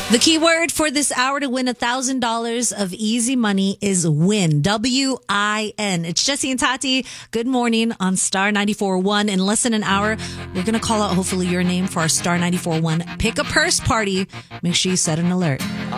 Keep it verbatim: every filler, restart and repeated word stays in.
The keyword for this hour to win one thousand dollars of easy money is win. W I N. It's Jesse and Tati. Good morning on Star ninety-four point one. In less than an hour, we're going to call out hopefully your name for our Star ninety-four point one Pick a Purse party. Make sure you set an alert.